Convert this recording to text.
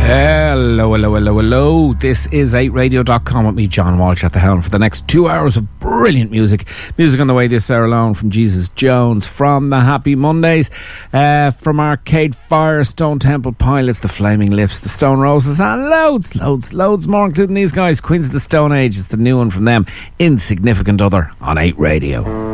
Hello. This is 8radio.com with me, John Walsh, at the helm for the next 2 hours of brilliant music. Music on the way this hour alone from Jesus Jones, from the Happy Mondays, from Arcade Fire, Stone Temple Pilots, the Flaming Lips, the Stone Roses, and loads more, including these guys, Queens of the Stone Age. It's the new one from them, Insignificant Other, on 8 Radio.